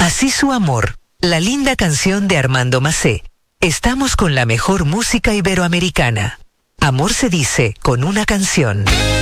Así su amor, la linda canción de Armando Macé. Estamos con la mejor música iberoamericana. Amor se dice con una canción.